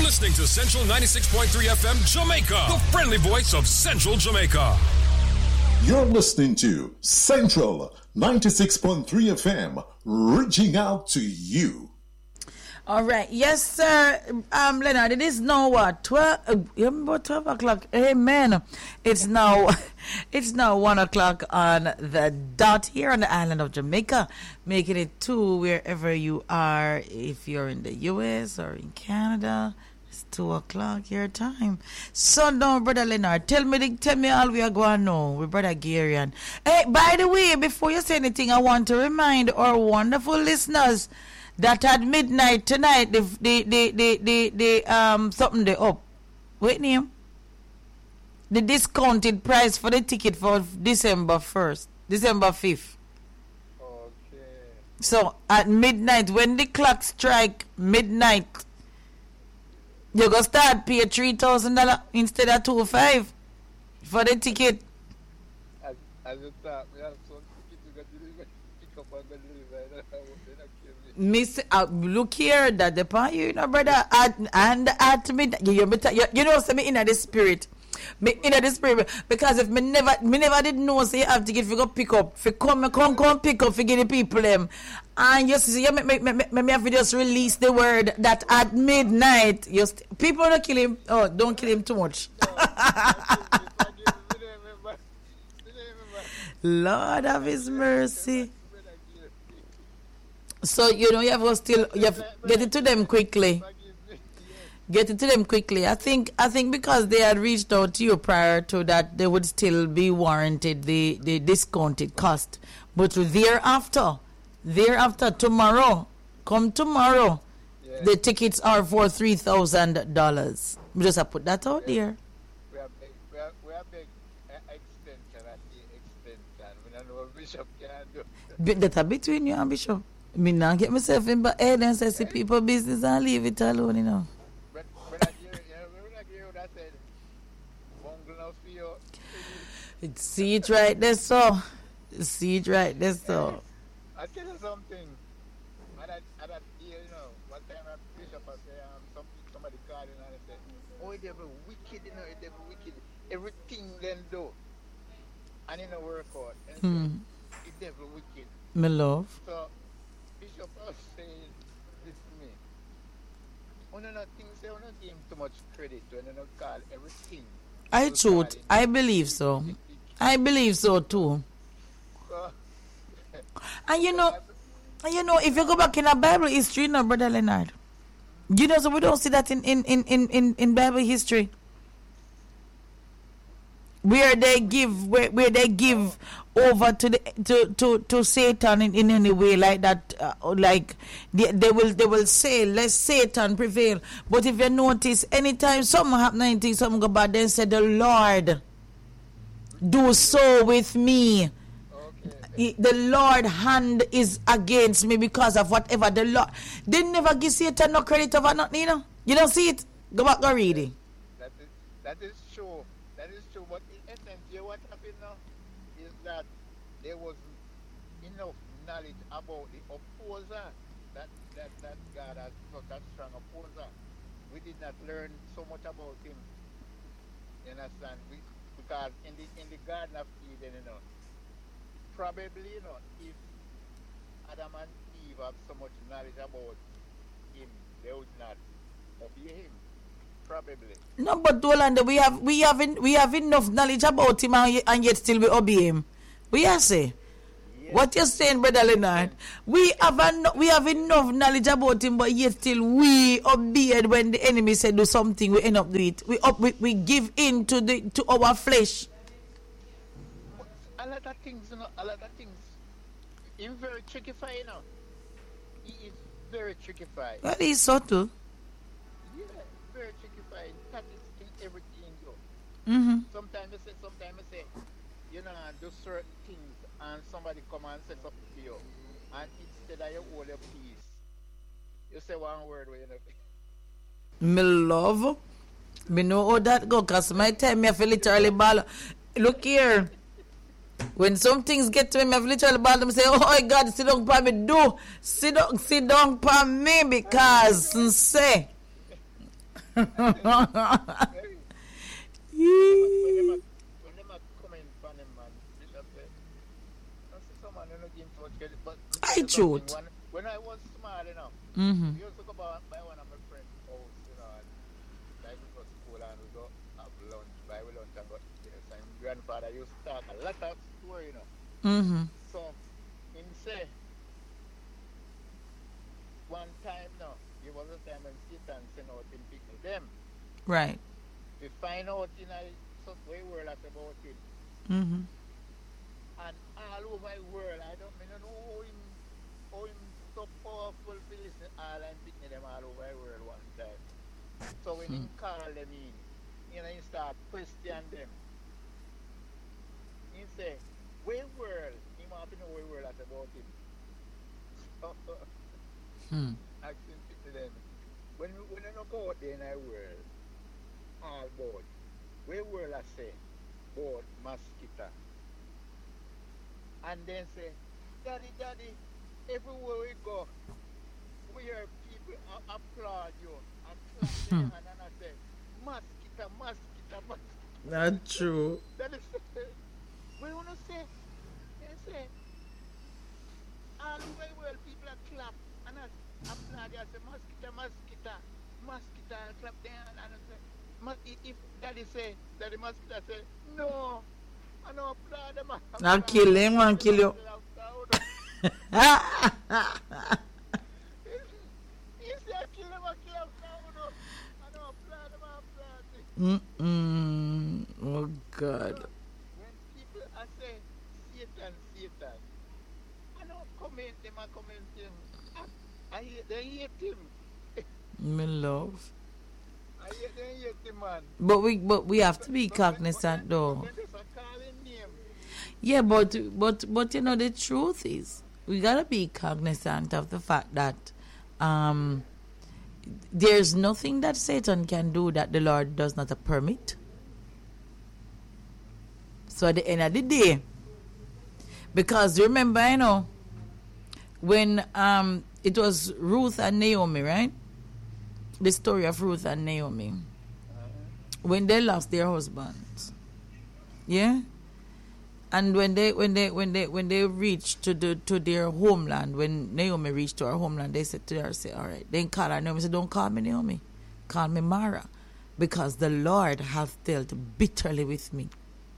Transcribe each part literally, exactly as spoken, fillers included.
listening to Central ninety-six point three F M Jamaica, the friendly voice of Central Jamaica. You're listening to Central ninety-six point three F M, reaching out to you. All right. Yes, sir. Um, Leonard, it is now what? twelve, uh, about twelve o'clock. Amen. It's now, it's now one o'clock on the dot here on the island of Jamaica, making it two wherever you are. If you're in the U S or in Canada, it's two o'clock your time. So now, Brother Leonard, tell me, tell me all we are going now with Brother Garian. Hey, by the way, before you say anything, I want to remind our wonderful listeners that at midnight tonight, the the the the, the, the um something they up. Wait name. The discounted price for the ticket for December first, December fifth. Okay. So at midnight, when the clock strike midnight, you go start pay three thousand dollar instead of two five for the ticket. As as you talk, we have some tickets you got to deliver, pick up and go deliver. Miss, uh, look here, that the part you know, brother, at, and at me, you, you, you, you know, say me in the spirit, me in the spirit, because if me never, me never did know, say you have to get to go pick up, for come, come, come pick up, for get the people them, and you see, you me, me, me, me, me have to just release the word that at midnight, you st- people don't kill him, oh, don't kill him too much. Lord of His mercy. So, you know, you have to still, you have get it to them quickly. Get it to them quickly. I think, I think because they had reached out to you prior to that, they would still be warranted the, the discounted cost. But thereafter, thereafter, tomorrow, come tomorrow, yeah, the tickets are for three thousand dollars. We just have to put that out yeah, there. We have big, we have, we have big uh, extension at the extension. We don't know what Bishop can do. That's a between you and Bishop. Me not get myself in but head and say see people business and leave it alone, you know. But when I hear, you know, when I hear that said, bungle for you. It's see it right there, so. See it right there, so. I tell you something. I that, I that hear, you know, one time I Bishop I say, um, some, somebody called in and I said, oh, the devil wicked, you know, the devil wicked. Everything then do. And it don't work out. And Hmm. so, the devil wicked. My love. So, Bishop was saying this to me. One of the things they don't give him too much credit when they don't call everything. I truth. I believe so. I believe so too. So, and you know, and you know, if you go back in a Bible history, no, Brother Leonard, you know, so we don't see that in in in in in, in Bible history. Where they give, where, where they give over to the to, to, to Satan in, in any way like that, uh, like they, they will they will say let Satan prevail. But if you notice, anytime something happen, something go bad, then say the Lord do so with me. Okay. The Lord hand is against me because of whatever the Lord. They never give Satan no credit over nothing. You know, you don't see it. Go back and read it. That is that is true. That is true. But in essence, what happened now is that there was enough knowledge about the opposer that, that, that God has such a strong opposer. We did not learn so much about him. You understand? We, because in the in the Garden of Eden, you know, probably, you know, if Adam and Eve have so much knowledge about him, they would not obey him. Probably. No, but Dolanda, we have we have in, we have enough knowledge about him and, and yet still we obey him. We are say. Yes. What you're saying, Brother Leonard? We have en- we have enough knowledge about him, but yet still we obeyed when the enemy said do something. We end up doing it. We up we, we give in to the to our flesh. A lot of things, you know. A lot of things. He's very tricky, you know. He is very tricky. Well, he's subtle. Yeah, very tricky. That is in everything, yo. Mm-hmm. Sometimes I say, sometimes I say, you know, do certain things, and somebody come and say something to you, and instead of you hold your peace, you say one word where you know. Me love, me know how that go, cause my time me have to literally ball. Look here. When some things get to me, me have literally ball them say, oh my God, sit down for me, do sit down, sit down for me because say. When them a comment on them, man, Bishop said, I see someone who not give too much credit, but I truth. when, when I was small, you know, Mm-hmm. we used to go by, by one of my friends' house, you know, and like we go to school and we go have lunch, by we lunch and go yes, and grandfather used to talk a lot of story, you know. Mm-hmm. So, him say, one time now, there was a time when Satan sent out him people them. Right. We find out in a some way world at about him. Mm-hmm. And all over the world, I don't mean, I know how him, how him so powerful to listen all and picking them all over the world one time. So when Hmm. he call them in, you know, he start question them. He say, where world? He want to know where world at about him. So, Hmm. asking to them, when we when you go out there in the world, all board, where world I say, board mosquito. And then say, Daddy, Daddy, everywhere we go, we hear people a- applaud you and clap their hand and I say, mosquito, mosquito, mosquito. Not true. That is what you wanna say? They say, all over the world people are clap and I applaud you and say, mosquito, mosquito, mosquito, and clap their hand and I say, Mas- i- if Daddy say, Daddy mosquito say, no, I don't applaud them. I'll kill him and kill you. He said, kill him and kill him. I don't applaud them, I applaud them. Mm-mm. Oh, God. When people are saying Satan, Satan, I don't comment them, I comment him. I, I hate, they hate him. My love. I hate, they hate him, man. But we but we have to be cognizant though. They just a calling name. Yeah, but but but you know the truth is we gotta be cognizant of the fact that um there's nothing that Satan can do that the Lord does not permit. So at the end of the day, because remember, you know, when um it was Ruth and Naomi, right? The story of Ruth and Naomi. When they lost their husbands. Yeah? And when they when they when they when they reached to the to their homeland, when Naomi reached to her homeland, they said to her, say, all right, then call her Naomi. Said, don't call me Naomi. Call me Mara. Because the Lord hath dealt bitterly with me.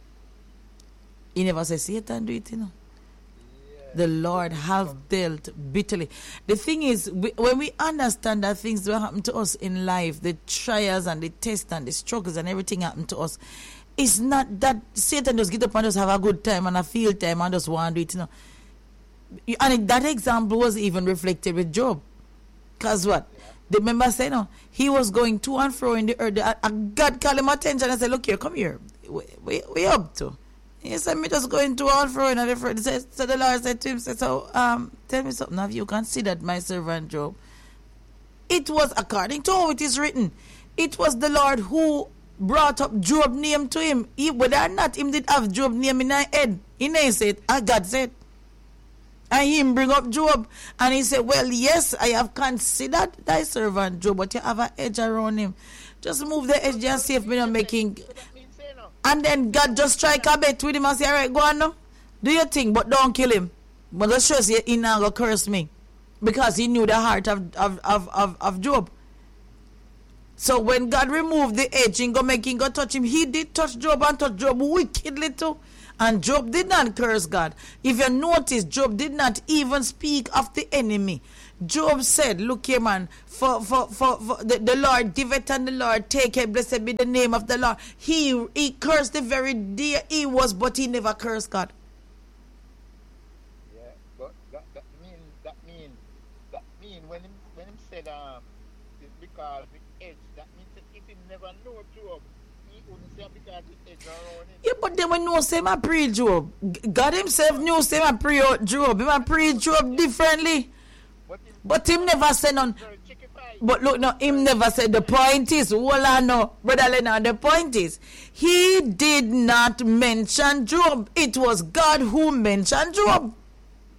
He never says, Satan do it, you know. The Lord have dealt bitterly. The thing is, we, when we understand that things will happen to us in life, the trials and the tests and the struggles and everything happen to us, it's not that Satan just get up and just have a good time and a field time and just want to do it, you know. And that example was even reflected with Job. Because what? The member said, no, he was going to and fro in the earth. God called him attention and said, look here, come here. We, we, we up to. He said, me just going to and fro in the earth. So, so the Lord said to him, said, so um, tell me something. Have you considered my servant Job? It was according to how it is written. It was the Lord who brought up Job name to him. He, whether or not him did have Job name in his head, he never said, ah, God said. And him bring up Job. And he said, well, yes, I have considered thy servant Job, but you have an edge around him. Just move the edge and see if me not making... And then God just strike a bet with him and say, all right, go on now. Do your thing, but don't kill him. But just trust you, he not going to curse me. Because he knew the heart of, of, of, of, of Job. So when God removed the edge and go make him go touch him, he did touch Job and touch Job wickedly too. And Job did not curse God. If you notice, Job did not even speak of the enemy. Job said, look here, man, for, for, for, for the, the Lord giveth and the Lord taketh, blessed be the name of the Lord. He, he cursed the very day he was, but he never cursed God. Yeah, but that, that mean, that mean, that mean, when him, when him said, um, it's because the edge, that means that if he never know Job, he wouldn't say because the edge around him. Yeah, but then we know same a pre Job. God himself knew same a pre Job. He a pre Job differently. But him, But him never said none. very chickified. But look, no, him never said. The point is, hold on, no, Brother Leonard, the point is, he did not mention Job. It was God who mentioned Job. Yeah.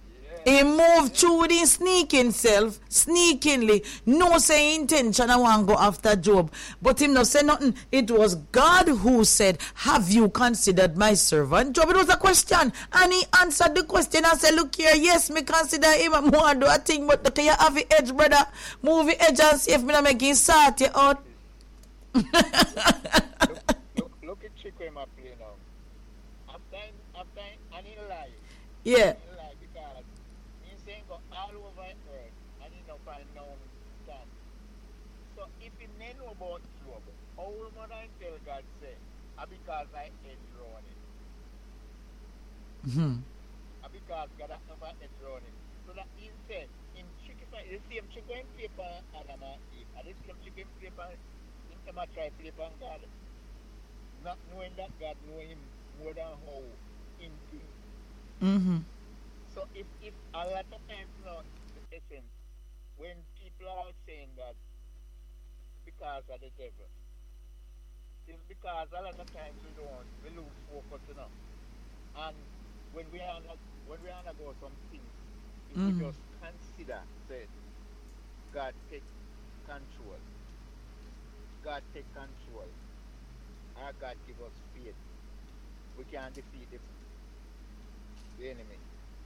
He moved through with his sneaking self, sneakingly, no say intention I want to go after Job. But him not say nothing. It was God who said, have you considered my servant Job? It was a question. And he answered the question and said, look here, yes, me consider him. I want to do a thing, but look, you have the edge, brother. Move the edge and see if me not make him sort you out. look, look, look at Chikwema play now. After, after, and he lie. Yeah. He lie because he's saying go all over earth and he not find no stand. So if he may know about Job, how will man I tell God say, ah, because I ain't running. Mm-hmm. Ah, because God has never ain't running. So that he said, in tricky, the same chicken paper Adam and Eve, and the same chicken paper him a try play on God, not knowing that God know him more than how him think. Mm-hmm. So if, if a lot of times now, the essence, when people are saying that because of the devil, it's because a lot of times we don't, we lose focus, you know. And when we are not, when we undergo some things, if Mm-hmm. we just consider, say, God take control. God take control. Our God give us faith. We can defeat the, the enemy.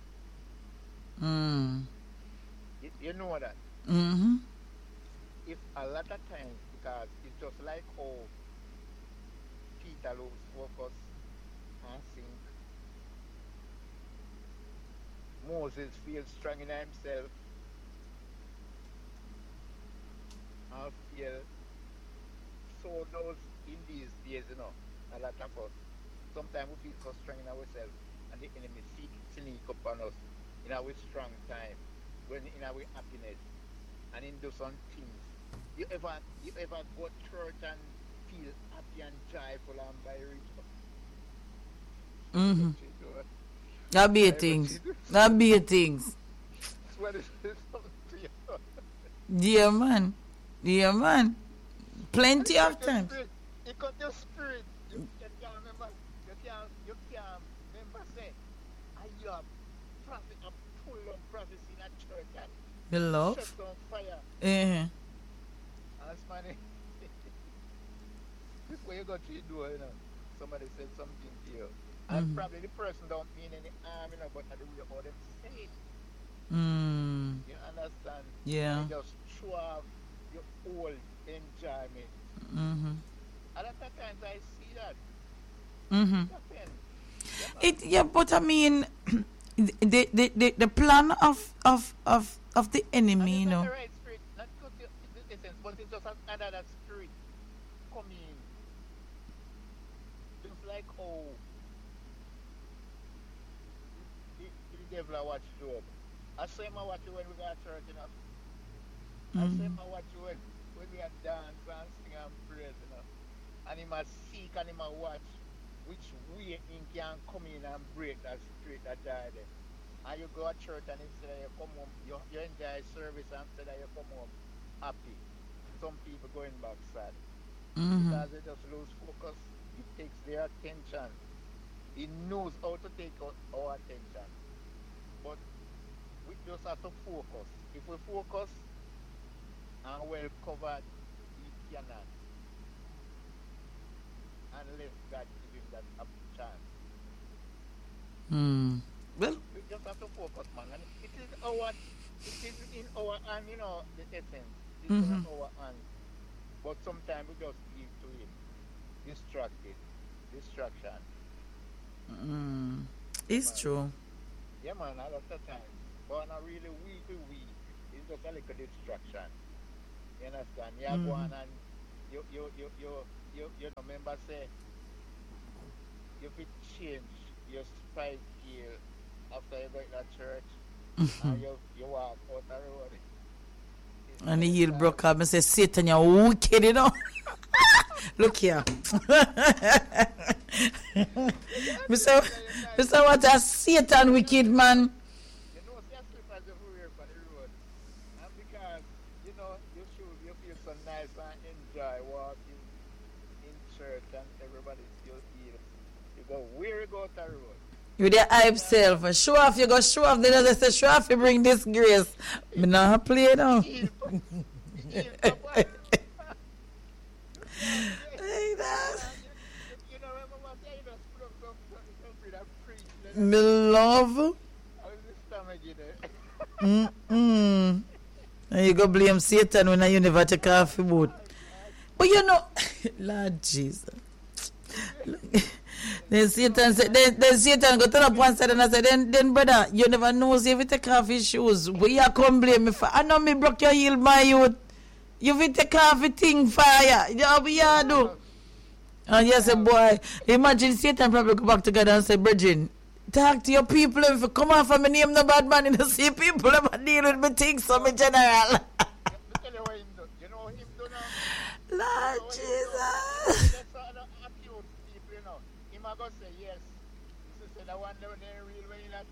Mm. You, you know that. Mm-hmm. If a lot of times, because it's just like how Peter lose focus and sink. Moses feels strong in himself and feel so those in these days, you know, a lot of us. Sometimes we feel so strong in ourselves and the enemy seek sneak up on us in our strong time, when in our happiness and in do some things. You ever you ever go to church and feel happy and joyful and by rich? Mm-hmm. That be a things. That be a things. What is this to you? Yeah, man. Yeah, man. Plenty of times. You got your spirit. You, you can't remember. You can't. You can't remember. Say, I you have prophet, a full of prophecy in a church and Beloved. set on fire. Uh-huh. That's funny. Before you go to your door, you know, somebody said something to you, and Mm-hmm. probably the person don't mean any harm, you know, but I do the way them say it. Mm. You understand? Yeah. You just show off your whole enjoyment. Mm-hmm. A lot of times I see that. Mm-hmm. It happens. You know? It yeah, but I mean, the the, the, the plan of of of of the And enemy, it's you not know. the right spirit, not because you, the essence, but it's just another spirit coming. Just like how the, the devil I watch Job. I saw him I watch you when we got to church, you know. I saw him I watch you when, when we had dance and sing and praise, you know. And he must seek and he must watch which way he can come in and break that spirit that died there. And you go to church and instead of you come home, you, you enjoy service and instead of you come home happy. Some people going back sad. Mm-hmm. Because they just lose focus. It takes their attention. He knows how to take our, our attention. But we just have to focus. If we focus and well covered, we cannot. Unless God give him that up chance. Mm. Well, We just have to focus, man. And it is our, it is in our hand, you know, the essence. It's Mhm. in our hand. But sometimes we just give to him. Distracted. Distraction. mm, it's true. Yeah, man, a lot of times. But not really weak, we weak. It's just a little distraction. You understand? You Mhm. go on and you, you, you, you, you, you know, remember say, you could change your spike heel after you go to that church and you, you walk out the road. It's And the like heel that. broke up and say, Satan, you're wicked, you know. Look here. Mister Mister What a Satan wicked man. You know, see a slippers everywhere for the road. And because, you know, you should, you feel so nice and enjoy walking in church and everybody still heals. You go, where you go to the road? With your hype self. Show off, you go show off. Then they say, show off, you bring this grace. Me not play now. Heal, heal, Papa. Like that. You know, remember what I just put up some something that preach. Me love. I was just stomach, you know. Mm-mm. And you go blame Satan when you never take off your boot. But you know, Lord Jesus. Then Satan said, then, then Satan go turn up one side and I said, then, then brother, you never know if you take off your shoes. But you come blame me for, I know me broke your heel, my youth. You will take off your thing fire. You know what you do? And yes, a boy, imagine Satan probably go back together and say, Bridging, talk to your people. If you come off of my name, no bad man, you know, see people ever deal with me things, so me general. Let me tell you what him do. You know what him do now? Lord You Jesus. That's all the accused people, you know. Him a go say, yes. This is the one that they real when in that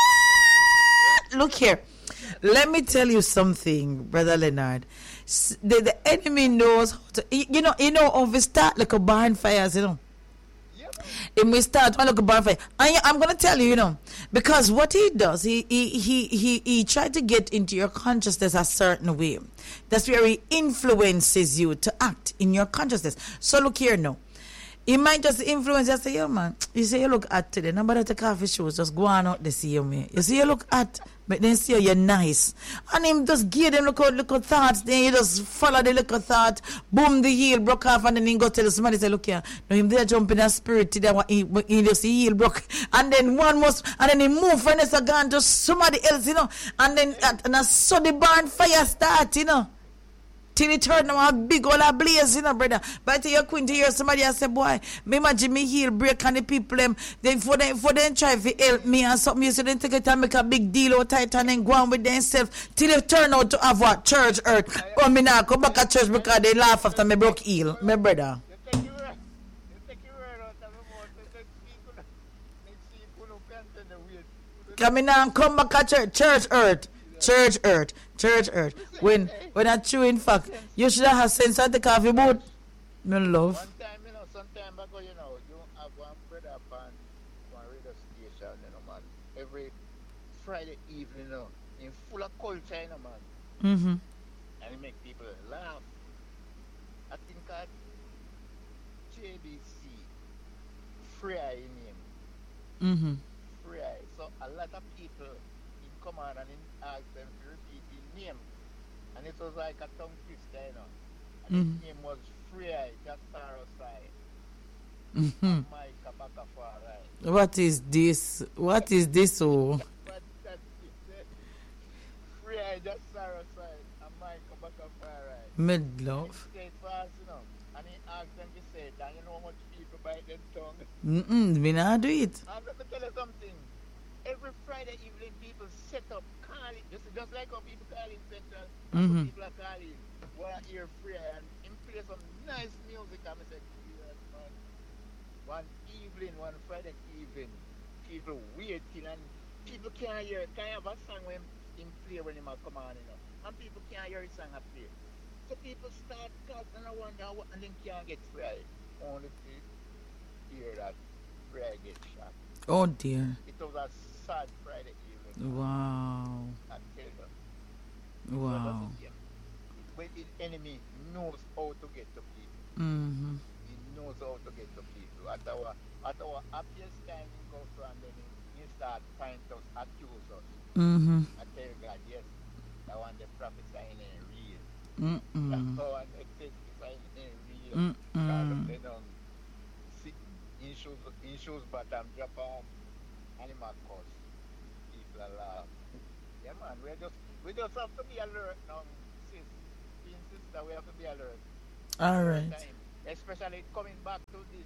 church. Look here. Let me tell you something, Brother Leonard. S- The, the enemy knows how to, you you know, you know, if we start like a barn fires, you know. Yeah, man. If we start one like a barn fire, and I'm gonna tell you, you know, because what he does, he he he he, he tried to get into your consciousness a certain way. That's where he influences you to act in your consciousness. So look here now. He might just influence you and say, yo man, you say you look hot today. Nobody take off your shoes. Just go on out there, see you, me. You see you look hot, but then see you, you're nice. And him just give them little, little thoughts. Then you just follow the little thought. Boom, the heel broke off. And then he go tell somebody, say, look here. Now him there jump in a spirit today. He, he just the heel broke. And then one must, and then he move from this again to somebody else, you know. And then, and I saw the barn fire start, you know. Till it turned out a big old blaze, you know, brother. But you're going to hear somebody and say, boy, me imagine me heel break and the people, them, then for them, for them try to help me and something, you say, then take it and make a big deal out of it and then go on with themselves till it turn out to have what? Church earth. Oh, me now come back to church because they laugh after me broke heel, my brother. You take your word. You take your word out of the mouth. You say, people, they see people who can't tell the weird. Come in and come back to church, church earth. Church earth, church earth. When when I true in fact, you should have sense at the coffee boat. Me love. One time, you know, some time ago, you know, you have one brother on one radio station, you know, man. Every Friday evening, you know, in full of culture, you know, man. Mm-hmm. And it make people laugh. I think at J B C, Free Eye name. Mm-hmm. Free Eye. So a lot of people in come on and in ask them to repeat his name. And it was like a tongue twister, you know. And Mhm. his name was Free Eye, just Sarosai. Mm-hmm. Mike Abakafarai. What is this? What is this? Oh, But that's it. Free Eye, just Sarosai. And Mike Abakafarai. mid love. He stayed fast, you know. And he asked them to say it. And you know how much people bite them tongue. Mm-mm, me not do it. I'm going to tell you something. Every Friday evening, people set up, call it, just, just like how people call in Central, Mhm. people are calling, want to hear Free Eye, and him play some nice music. And I said, yes, man. One evening, one Friday evening, people waiting, and people can't hear it. Can't have a song when him play when him a come on, you know. And people can't hear his song a play. So people start calling, and I wonder, what, and then can't get Free Eye. Only to hear that Free Eye get shot. Oh dear. It was a sad Friday evening. Wow. I tell you. So Wow. that's the game. When the enemy knows how to get to people, Mm-hmm. he knows how to get to people. At our at our happiest time in go from, then he, he start find us, accuse us. Mm-hmm. I tell you God, yes, that one the prophesying ain't real. Mm-mm. That one the testifying ain't real. Mm-mm. God, they don't sit in shoes in shoes bottom drop off animal cost. People are laugh. Yeah man, we just we just have to be alert now, sis. Being sister, we have to be alert. All right. Time. Especially coming back to this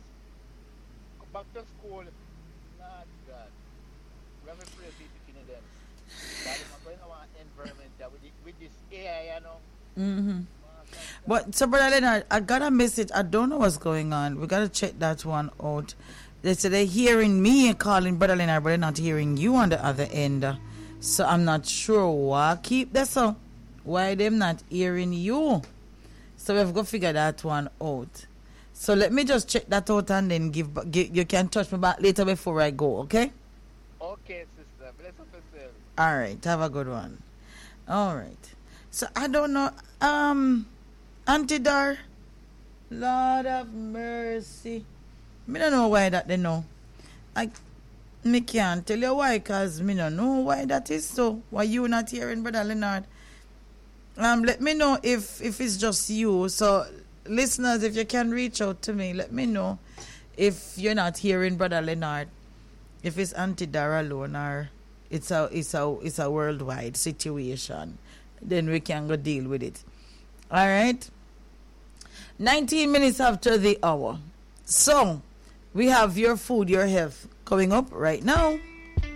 back to school. Not God. We have to pray people in them. That is going to an environment that with, the, with this A I, you know. Mm-hmm. But so, Brother Leonard, I got a message. I don't know what's going on. We got to check that one out. They say they're hearing me and calling Brother Leonard, but they're not hearing you on the other end. So I'm not sure why keep that so. Why them not hearing you? So we've got to figure that one out. So let me just check that out and then give, give you can touch me back later before I go, okay? okay, sister. Bless up yourself. All right, have a good one. All right. So I don't know. Um, Auntie Dar, Lord of mercy. Me don't know why that they know. I me can't tell you why, cause me don't know why that is so. Why you not hearing, Brother Leonard? Um, let me know if if it's just you. So listeners, if you can reach out to me, let me know if you're not hearing Brother Leonard. If it's Auntie Dar alone or it's a it's a it's a worldwide situation, then we can go deal with it. All right. nineteen minutes after the hour. So we have your food, your health coming up right now.